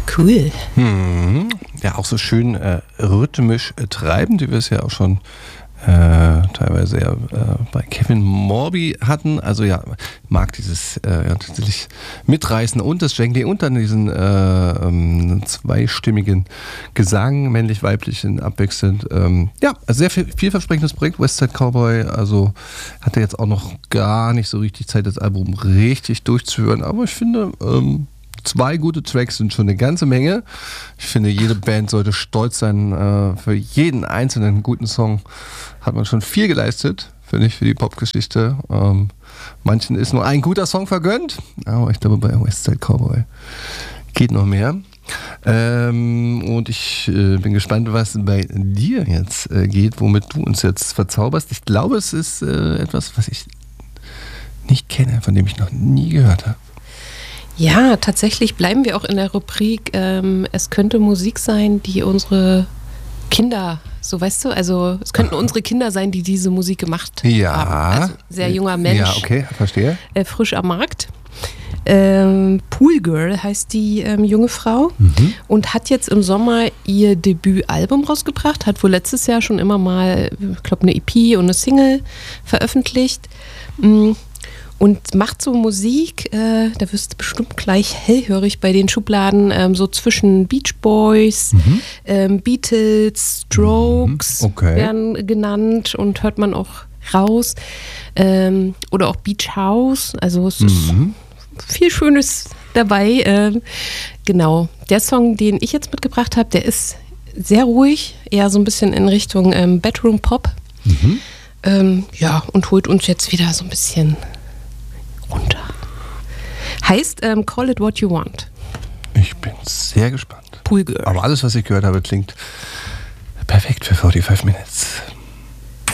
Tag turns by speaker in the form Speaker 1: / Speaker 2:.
Speaker 1: Cool.
Speaker 2: Ja, auch so schön rhythmisch treibend, wie wir es ja auch schon teilweise ja bei Kevin Morby hatten. Also ja, mag dieses tatsächlich mitreißen und das Jangly und dann diesen zweistimmigen Gesang, männlich-weiblichen, abwechselnd. Ja, sehr vielversprechendes Projekt, Westside Cowboy. Also hatte jetzt auch noch gar nicht so richtig Zeit, das Album richtig durchzuhören. Aber ich finde, 2 gute Tracks sind schon eine ganze Menge. Ich finde, jede Band sollte stolz sein. Für jeden einzelnen guten Song hat man schon viel geleistet, finde ich, für die Popgeschichte. Manchen ist nur ein guter Song vergönnt, aber ich glaube, bei Westside Cowboy geht noch mehr. Und ich bin gespannt, was bei dir jetzt geht, womit du uns jetzt verzauberst. Ich glaube, es ist etwas, was ich nicht kenne, von dem ich noch nie gehört habe.
Speaker 1: Ja, tatsächlich bleiben wir auch in der Rubrik, es könnte Musik sein, die unsere Kinder, so weißt du, also es könnten unsere Kinder sein, die diese Musik gemacht haben. Also sehr junger Mensch.
Speaker 2: Ja, okay, verstehe.
Speaker 1: Frisch am Markt. Pool Girl heißt die junge Frau und hat jetzt im Sommer ihr Debütalbum rausgebracht, hat wohl letztes Jahr schon immer mal, ich glaube, eine EP und eine Single veröffentlicht. Und macht so Musik, da wirst du bestimmt gleich hellhörig bei den Schubladen, so zwischen Beach Boys, Beatles, Strokes werden genannt und hört man auch raus. Oder auch Beach House, also es ist viel Schönes dabei. Genau, der Song, den ich jetzt mitgebracht habe, der ist sehr ruhig, eher so ein bisschen in Richtung Bedroom Pop. Ja, und holt uns jetzt wieder so ein bisschen runter. Heißt Call It What You Want.
Speaker 2: Ich bin sehr gespannt.
Speaker 1: Pool Girl.
Speaker 2: Aber alles, was ich gehört habe, klingt perfekt für 45 Minutes.